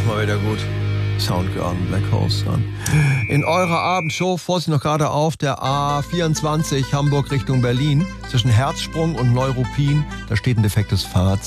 mal wieder gut. Soundgarden, Black Hole Sun. In eurer Abendshow, Vorsicht noch gerade auf der A24 Hamburg Richtung Berlin, zwischen Herzsprung und Neuruppin, da steht ein defektes Fahrzeug.